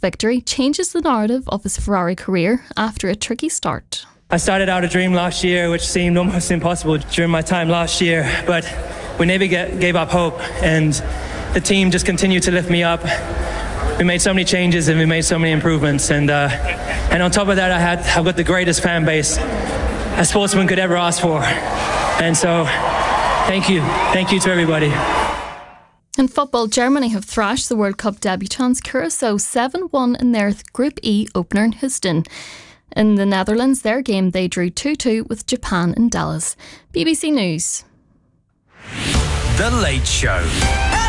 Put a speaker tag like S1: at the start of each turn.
S1: victory changes the narrative of his Ferrari career after a tricky start.
S2: I started out a dream last year which seemed almost impossible during my time last year, but we never gave up hope, and the team just continued to lift me up. We made so many changes and we made so many improvements, and on top of that I've got the greatest fan base a sportsman could ever ask for, and so thank you to everybody.
S1: In football, Germany have thrashed the World Cup debutants Curacao 7-1 in their Group E opener in Houston. In the Netherlands, their game they drew 2-2 with Japan in Dallas. BBC News.
S3: The Late Show.